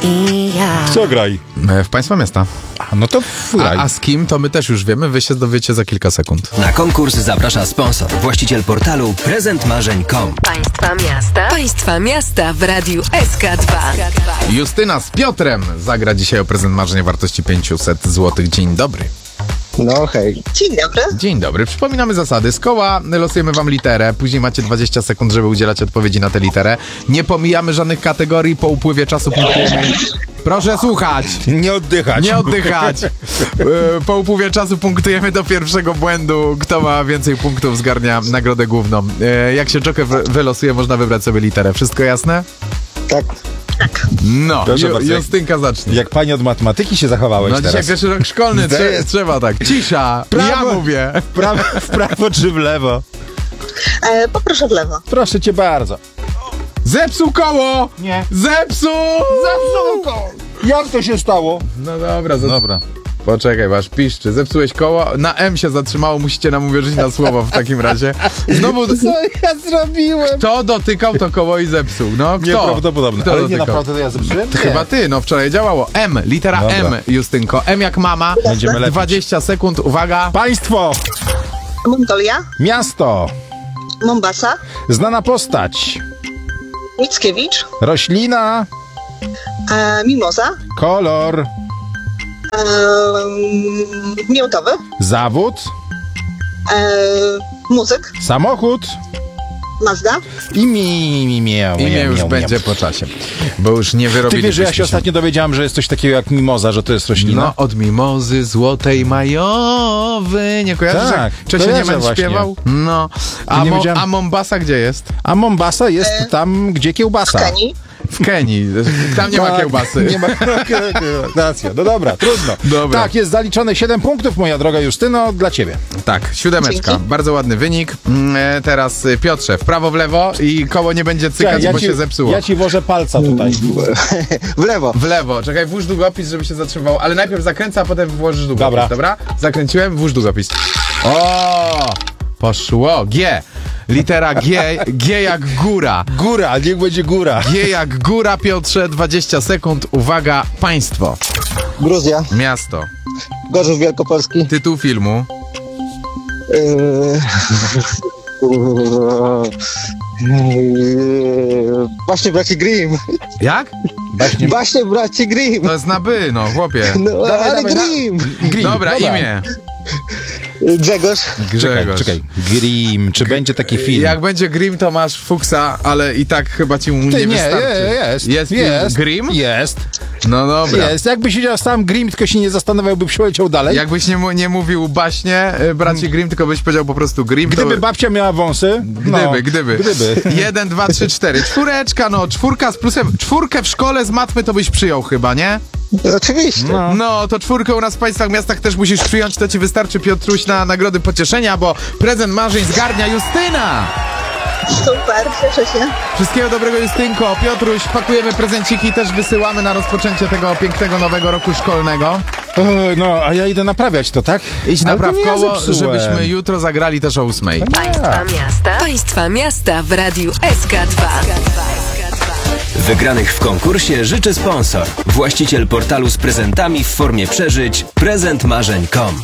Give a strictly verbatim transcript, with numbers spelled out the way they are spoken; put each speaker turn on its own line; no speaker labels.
i ja.
Co graj?
W państwa miasta.
A, no to graj.
A, a z kim, to my też już wiemy, wy się dowiecie za kilka sekund.
Na konkurs zaprasza sponsor, właściciel portalu prezent marzeń kropka com.
Państwa miasta.
Państwa miasta w Radiu S K dwa.
Justyna z Piotrem zagra dzisiaj o prezent marzeń wartości pięćset złotych. Dzień dobry.
No hej.
Dzień dobry.
Dzień dobry. Przypominamy zasady. Z koła losujemy wam literę. Później macie dwadzieścia sekund, żeby udzielać odpowiedzi na tę literę. Nie pomijamy żadnych kategorii. Po upływie czasu punktujemy. Proszę słuchać.
Nie oddychać.
Nie oddychać. Po upływie czasu punktujemy do pierwszego błędu. Kto ma więcej punktów, zgarnia nagrodę główną. Jak się Joker wylosuje, można wybrać sobie literę. Wszystko jasne?
Tak.
No,
Proszę
Ju,
bardzo.
Justynka zacznie.
Jak pani od matematyki się zachowałeś
No
teraz.
dzisiaj pierwszy rok szkolny,
To
trze-
jest-
trzeba tak. Cisza,
Prawo.
ja mówię.
W prawo, w prawo czy w lewo?
E, poproszę w lewo.
Proszę cię bardzo.
Zepsuł koło!
Nie.
Zepsuł!
Zepsuł koło. Jak to się stało?
No dobra, za...
Dobra.
Poczekaj, wasz piszczy. Zepsułeś koło, na M się zatrzymało, musicie nam uwierzyć na słowo w takim razie. Znowu,
Co ja zrobiłem?
kto dotykał to koło i zepsuł? No, kto?
Nieprawdopodobne.
Kto
Ale nie
dotykał?
naprawdę to ja zepsułem?
To chyba ty, no wczoraj działało. M, litera
Dobra.
M, Justynko. M jak mama.
Będziemy lepiej.
dwadzieścia sekund, uwaga.
Państwo,
Mongolia,
miasto,
Mombasa,
znana postać,
Mickiewicz,
roślina,
e, mimoza,
kolor,
e, miętowy,
zawód,
e, muzyk,
samochód
Mazda.
i mi, mi, miał.
Imię już będzie po czasie, bo już nie
Ty
wyrobiliśmy
wiesz, że ja się ostatnio dowiedziałem, że jest coś takiego jak mimoza, że to jest roślina?
No, od mimozy złotej majowy. Nie kojarzysz,
Tak,
jak Czesio
kojarzę
Niemen
właśnie.
śpiewał? No. A,
nie
Mo-
wiedziałem.
a Mombasa gdzie jest?
A Mombasa jest tam, gdzie kiełbasa.
Kenii.
W Kenii. Tam nie ma
Tak,
kiełbasy.
Nie ma racja. No dobra, trudno.
Dobra.
Tak, jest zaliczone siedem punktów, moja droga Justyno, dla ciebie.
Tak, siódemeczka.
Dzięki.
Bardzo ładny wynik. Mm, e, Teraz y, Piotrze, w prawo, w lewo i koło nie będzie cykać,
Czekaj, ja
bo
ci,
się zepsuło.
ja ci włożę palca tutaj.
W lewo.
W lewo. Czekaj, włóż długopis, żeby się zatrzymał. Ale najpierw zakręcę, a potem włożysz długopis.
Dobra.
Dobra? Zakręciłem, włóż długopis. O! Poszło. G. Litera G. G jak góra.
Góra, niech będzie góra.
G jak góra, Piotrze, dwadzieścia sekund. Uwaga, państwo.
Gruzja,
Miasto.
Gorzów Wielkopolski.
Tytuł filmu.
Yy... Yy... Właśnie braci Grimm.
Jak?
Właśnie.
Właśnie braci Grimm.
To jest na by, no, chłopie.
No,
Dawaj,
ale
dawaj, na-
Grimm.
Grimm,
Dobra, imię.
Grzegorz.
Czekaj,
Grzegorz.
czekaj. Grimm, czy będzie taki film?
Jak będzie Grimm, to masz fuksa, ale i tak chyba ci mu
Ty,
nie
nie,
wystarczy.
jest.
Jest, film
jest.
Grimm?
Jest.
No dobra.
Jest. Jakbyś siedział sam Grimm, tylko się nie zastanawiał, by przeleciał dalej.
Jakbyś nie, mu- nie mówił baśnie, y, braci Grimm, tylko byś powiedział po prostu Grimm,
Gdyby
to...
babcia miała wąsy.
Gdyby,
no,
gdyby.
Gdyby.
Jeden, dwa, trzy, cztery. Czwóreczka, no, czwórka z plusem. Czwórkę w szkole z matmy to byś przyjął chyba, nie?
Oczywiście.
No.
No, to czwórkę u nas w państwach, miastach też musisz przyjąć, to ci wystarczy, Piotruś, na nagrody pocieszenia, bo prezent marzeń zgarnia Justyna!
Super, cieszę się.
Wszystkiego dobrego, Justynko. Piotruś, pakujemy prezenciki i też wysyłamy na rozpoczęcie tego pięknego nowego roku szkolnego.
O, no, a ja idę naprawiać to, tak?
Idź
Ale
napraw
to nie ja
koło,
zepsułem.
żebyśmy jutro zagrali też o ósmej.
Państwa miasta.
Państwa miasta w Radiu S K dwa.
Wygranych w konkursie życzy sponsor, właściciel portalu z prezentami w formie przeżyć prezent marzeń kropka com.